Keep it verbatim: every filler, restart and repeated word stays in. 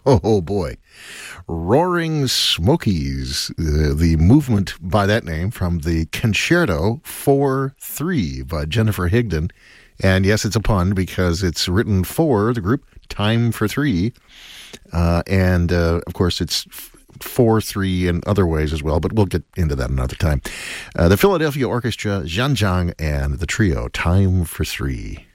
Oh, boy. Roaring Smokies, uh, the movement by that name from the Concerto for Three by Jennifer Higdon. And yes, it's a pun because it's written for the group Time for Three. Uh, and, uh, of course, it's four three in other ways as well, but we'll get into that another time. Uh, the Philadelphia Orchestra, Zhanjiang, and the trio Time for Three.